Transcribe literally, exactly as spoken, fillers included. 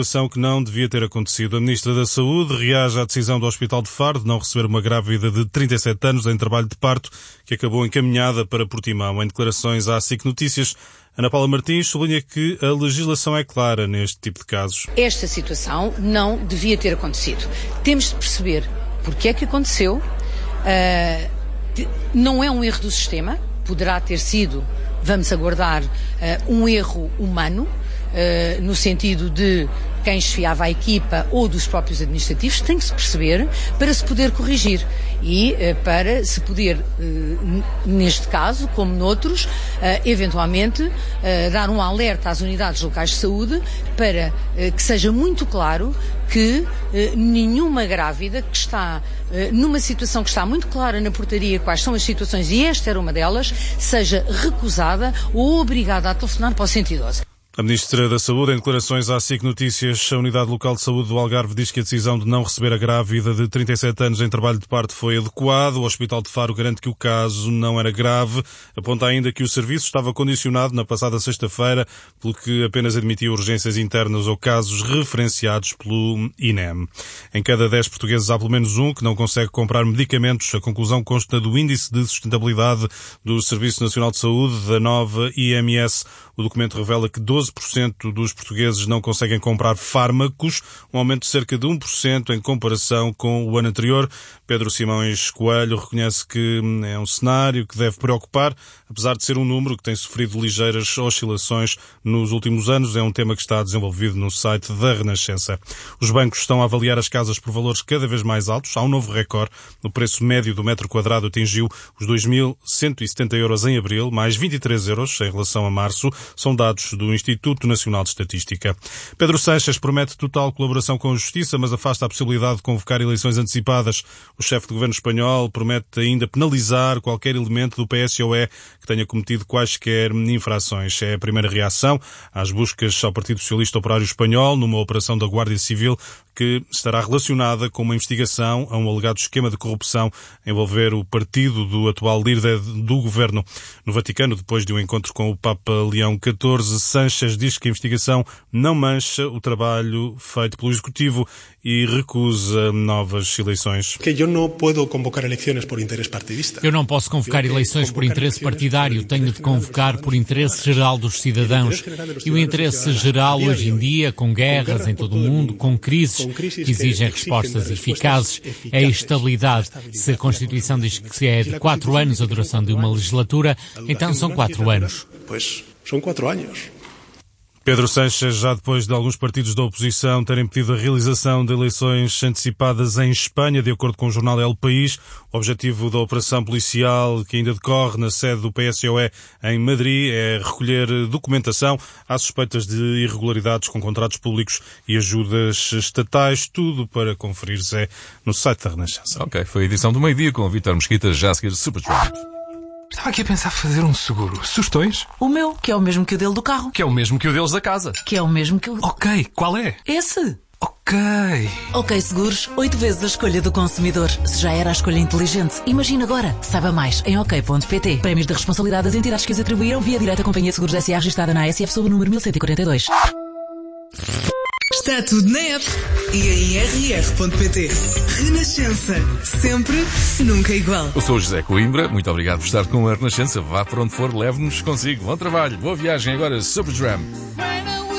Situação que não devia ter acontecido. A Ministra da Saúde reage à decisão do Hospital de Faro de não receber uma grávida de trinta e sete anos em trabalho de parto que acabou encaminhada para Portimão. Em declarações à SIC Notícias, Ana Paula Martins sublinha que a legislação é clara neste tipo de casos. Esta situação não devia ter acontecido. Temos de perceber porque é que aconteceu. Uh, não é um erro do sistema, poderá ter sido, vamos aguardar, uh, um erro humano, uh, no sentido de quem esfiava a equipa ou dos próprios administrativos, tem que se perceber para se poder corrigir e uh, para se poder, uh, neste caso, como noutros, uh, eventualmente uh, dar um alerta às unidades locais de saúde para uh, que seja muito claro que uh, nenhuma grávida que está uh, numa situação que está muito clara na portaria quais são as situações, e esta era uma delas, seja recusada ou obrigada a telefonar para o cento e doze. A Ministra da Saúde, em declarações à SIC Notícias, a Unidade Local de Saúde do Algarve diz que a decisão de não receber a grávida de trinta e sete anos em trabalho de parto foi adequada. O Hospital de Faro garante que o caso não era grave. Aponta ainda que o serviço estava condicionado na passada sexta-feira, pelo que apenas admitia urgências internas ou casos referenciados pelo I N E M. Em cada dez portugueses há pelo menos um que não consegue comprar medicamentos. A conclusão consta do Índice de Sustentabilidade do Serviço Nacional de Saúde, da nova I M S. O documento revela que doze por cento dos portugueses não conseguem comprar fármacos, um aumento de cerca de um por cento em comparação com o ano anterior. Pedro Simões Coelho reconhece que é um cenário que deve preocupar, apesar de ser um número que tem sofrido ligeiras oscilações nos últimos anos. É um tema que está desenvolvido no site da Renascença. Os bancos estão a avaliar as casas por valores cada vez mais altos. Há um novo recorde. O preço médio do metro quadrado atingiu os dois mil cento e setenta euros em abril, mais vinte e três euros em relação a março. São dados do Instituto Nacional de Estatística. Pedro Sanches promete total colaboração com a Justiça, mas afasta a possibilidade de convocar eleições antecipadas. O chefe de governo espanhol promete ainda penalizar qualquer elemento do P S O E que tenha cometido quaisquer infrações. É a primeira reação às buscas ao Partido Socialista Operário Espanhol numa operação da Guardia Civil que estará relacionada com uma investigação a um alegado esquema de corrupção a envolver o partido do atual líder do governo. No Vaticano, depois de um encontro com o Papa Leão catorze, Sanches diz que a investigação não mancha o trabalho feito pelo Executivo e recusa novas eleições. Que eu não posso convocar eleições por interesse partidista. Eu não posso convocar eleições por interesse partidário, tenho de convocar por interesse geral dos cidadãos. E o interesse geral hoje em dia, com guerras em todo o mundo, com crises que exigem respostas eficazes, é a estabilidade. Se a Constituição diz que é de quatro anos a duração de uma legislatura, então são quatro anos. Pois, são quatro anos. Pedro Sanches, já depois de alguns partidos da oposição terem pedido a realização de eleições antecipadas em Espanha, de acordo com o jornal El País, o objetivo da operação policial que ainda decorre na sede do P S O E em Madrid é recolher documentação às suspeitas de irregularidades com contratos públicos e ajudas estatais, tudo para conferir-se no site da Renascença. Ok, foi a edição do meio-dia com o Vítor Mesquita, já a seguir Supertramp. Estava aqui a pensar fazer um seguro. Sugestões? O meu, que é o mesmo que o dele do carro. Que é o mesmo que o deles da casa. Que é o mesmo que o... Ok, qual é? Esse. Ok. Ok Seguros, oito vezes a escolha do consumidor. Se já era a escolha inteligente, imagina agora. Saiba mais em ok ponto pt. Prémios de responsabilidade das entidades que os atribuíram via direta Companhia de Seguros S A registrada na A S F sob o número mil cento e quarenta e dois. Está tudo na app e em r r ponto p t. Renascença. Sempre, nunca igual. Eu sou o José Coimbra. Muito obrigado por estar com a Renascença. Vá para onde for, leve-nos consigo. Bom trabalho, boa viagem. Agora, Supertramp.